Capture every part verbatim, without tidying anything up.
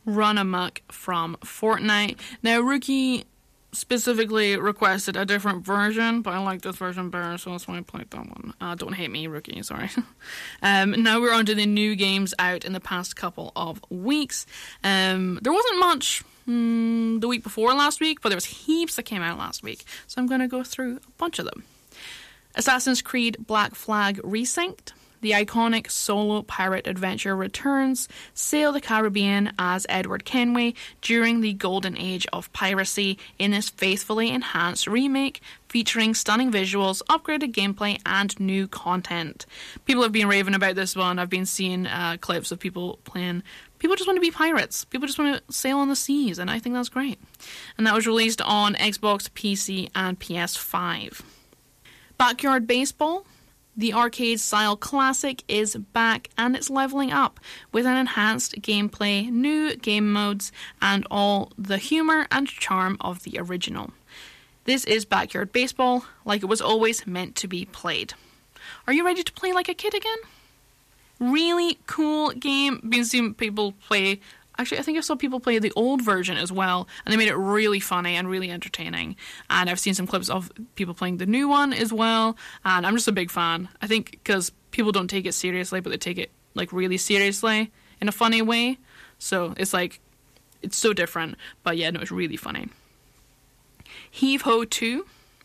Run Amok from Fortnite. Now, Rookie specifically requested a different version, but I like this version better, so that's why I played that one. Uh, don't hate me, Rookie, sorry. um, now we're on to the new games out in the past couple of weeks. Um, there wasn't much mm, the week before last week, but there was heaps that came out last week, so I'm going to go through a bunch of them. Assassin's Creed Black Flag Resynced. The iconic solo pirate adventure returns. Sail the Caribbean as Edward Kenway during the golden age of piracy in this faithfully enhanced remake featuring stunning visuals, upgraded gameplay, and new content. People have been raving about this one. I've been seeing uh, clips of people playing. People just want to be pirates. People just want to sail on the seas, and I think that's great. And that was released on Xbox, P C, and P S five. Backyard Baseball. The arcade-style classic is back and it's leveling up with an enhanced gameplay, new game modes, and all the humour and charm of the original. This is Backyard Baseball, like it was always meant to be played. Are you ready to play like a kid again? Really cool game. Been seeing people play... Actually, I think I saw people play the old version as well, and they made it really funny and really entertaining. And I've seen some clips of people playing the new one as well, and I'm just a big fan. I think because people don't take it seriously, but they take it like really seriously in a funny way. So it's like, it's so different. But yeah, no, it's really funny. Heave Ho two.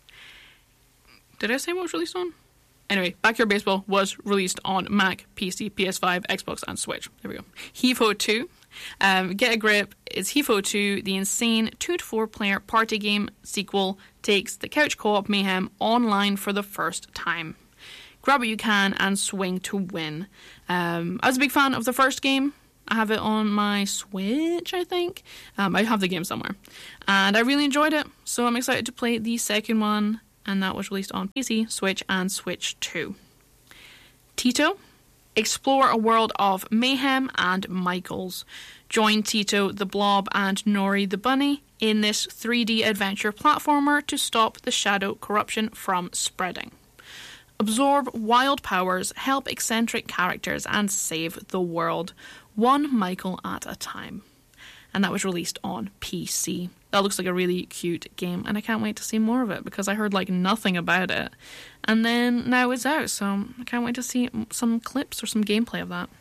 Did I say what was released on? Anyway, Backyard Baseball was released on Mac, P C, P S five, Xbox, and Switch. There we go. Heave Ho two. Um, Get a Grip is Heave Ho two, the insane two to four player party game sequel, takes the couch co-op mayhem online for the first time. Grab what you can and swing to win. Um, I was a big fan of the first game. I have it on my Switch, I think. Um, I have the game somewhere. And I really enjoyed it, so I'm excited to play the second one, and that was released on P C, Switch, and Switch two. Tito. Explore a world of mayhem and Michaels. Join Tito the Blob and Nori the Bunny in this three D adventure platformer to stop the shadow corruption from spreading. Absorb wild powers, help eccentric characters, and save the world, one Michael at a time. And that was released on P C. That looks like a really cute game, and I can't wait to see more of it because I heard like nothing about it. And then now it's out, so I can't wait to see some clips or some gameplay of that.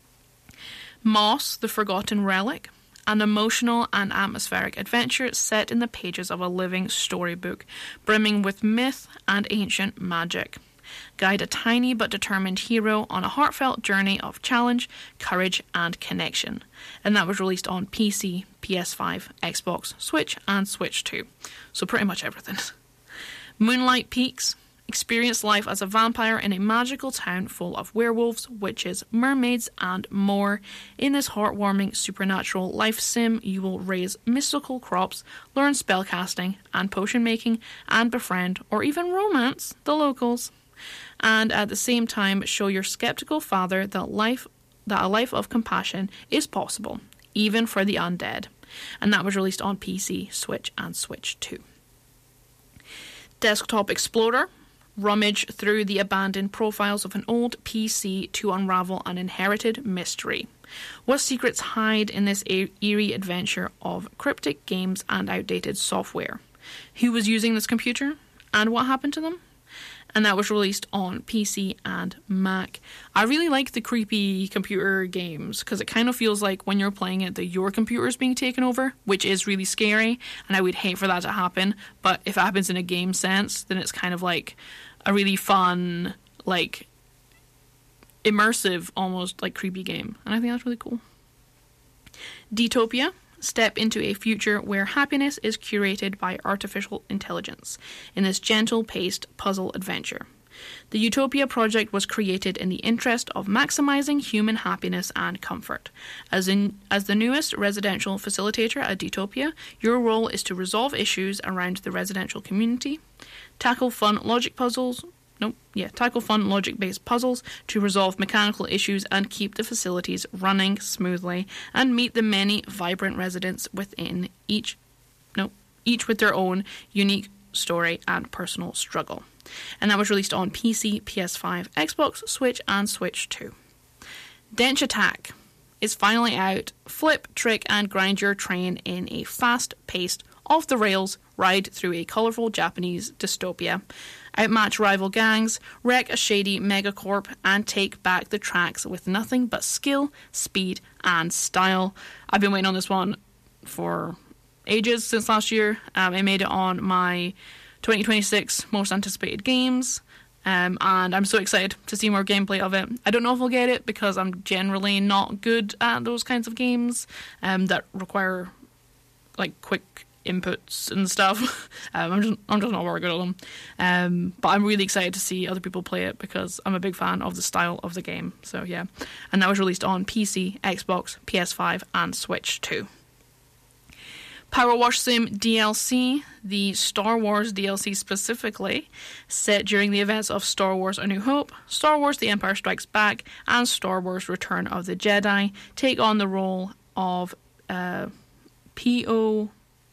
Moss, the Forgotten Relic. An emotional and atmospheric adventure set in the pages of a living storybook, brimming with myth and ancient magic. Guide a tiny but determined hero on a heartfelt journey of challenge, courage, and connection. And that was released on P C, P S five, Xbox, Switch, and Switch two. So pretty much everything. Moonlight Peaks. Experience life as a vampire in a magical town full of werewolves, witches, mermaids, and more. In this heartwarming supernatural life sim, you will raise mystical crops, learn spellcasting and potion making, and befriend, or even romance, the locals. And at the same time, show your skeptical father that life, that a life of compassion is possible, even for the undead. And that was released on P C, Switch, and Switch two. Desktop Explorer. Rummage through the abandoned profiles of an old P C to unravel an inherited mystery. What secrets hide in this eerie adventure of cryptic games and outdated software? Who was using this computer? And what happened to them? And that was released on P C and Mac. I really like the creepy computer games because it kind of feels like when you're playing it that your computer is being taken over, which is really scary, and I would hate for that to happen. But if it happens in a game sense, then it's kind of like a really fun, like immersive, almost like creepy game. And I think that's really cool. Detopia. Step into a future where happiness is curated by artificial intelligence in this gentle-paced puzzle adventure. The Utopia project was created in the interest of maximizing human happiness and comfort. As in, as the newest residential facilitator at Detopia, your role is to resolve issues around the residential community, tackle fun logic puzzles, Nope, yeah, tackle fun logic-based puzzles to resolve mechanical issues and keep the facilities running smoothly, and meet the many vibrant residents within each, nope, each with their own unique story and personal struggle. And that was released on P C, P S five, Xbox, Switch, and Switch two. Dench Attack. is finally out. Flip, trick, and grind your train in a fast-paced, off-the-rails ride through a colourful Japanese dystopia. Outmatch rival gangs, wreck a shady megacorp, and take back the tracks with nothing but skill, speed, and style. I've been waiting on this one for ages, since last year. Um, I made it on my twenty twenty-six most anticipated games, um, and I'm so excited to see more gameplay of it. I don't know if I'll get it because I'm generally not good at those kinds of games um, that require like quick inputs and stuff. um, I'm just I'm just not very good at them. Um, but I'm really excited to see other people play it because I'm a big fan of the style of the game. So yeah, and that was released on P C, Xbox, P S five, and Switch too. Power Wash Sim D L C, the Star Wars D L C specifically, set during the events of Star Wars A New Hope, Star Wars The Empire Strikes Back, and Star Wars Return of the Jedi, take on the role of uh, P O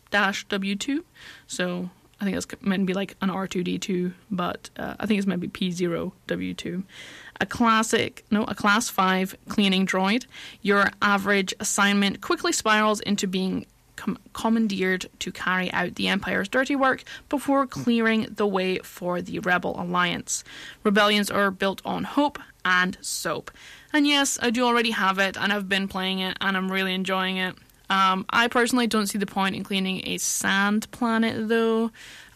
W two. So I think that's meant to be like an R two D two, but uh, I think it's meant to be P zero W two. A classic, no, a class five cleaning droid. Your average assignment quickly spirals into being Com- commandeered to carry out the Empire's dirty work before clearing the way for the Rebel Alliance. Rebellions are built on hope and soap. And yes, I do already have it, and I've been playing it, and I'm really enjoying it. Um, I personally don't see the point in cleaning a sand planet, though.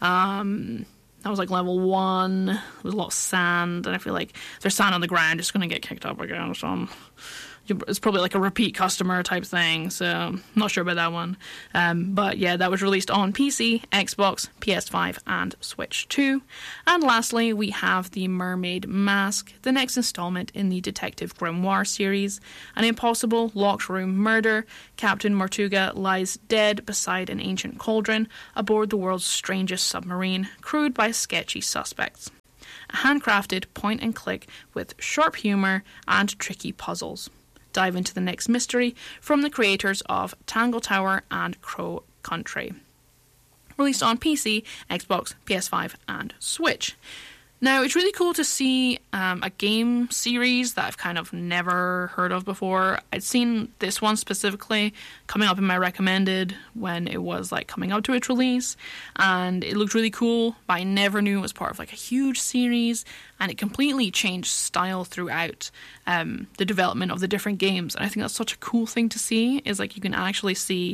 Um, that was like level one. There was a lot of sand, and I feel like if there's sand on the ground, it's going to get kicked up again, so I'm... It's probably like a repeat customer type thing, so I'm not sure about that one. Um, but yeah, that was released on P C, Xbox, P S five, and Switch too. And lastly, we have The Mermaid Mask, the next installment in the Detective Grimoire series. An impossible locked room murder. Captain Mortuga lies dead beside an ancient cauldron aboard the world's strangest submarine, crewed by sketchy suspects. A handcrafted point and click with sharp humour and tricky puzzles. Dive into the next mystery from the creators of Tangle Tower and Crow Country. Released on P C, Xbox, P S five, and Switch. Now, it's really cool to see um, a game series that I've kind of never heard of before. I'd seen this one specifically coming up in my recommended when it was like coming up to its release, and it looked really cool, but I never knew it was part of like a huge series, and it completely changed style throughout um, the development of the different games. And I think that's such a cool thing to see, is like you can actually see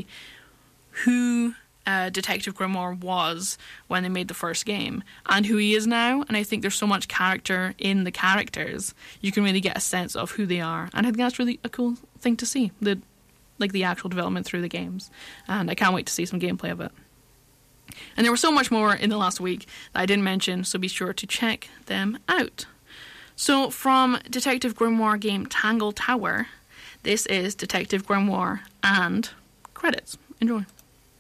who Uh, Detective Grimoire was when they made the first game and who he is now, and I think there's so much character in the characters, you can really get a sense of who they are, and I think that's really a cool thing to see, the like the actual development through the games, and I can't wait to see some gameplay of it. And there was so much more in the last week that I didn't mention, so be sure to check them out. So from Detective Grimoire game Tangle Tower, this is Detective Grimoire and credits. Enjoy.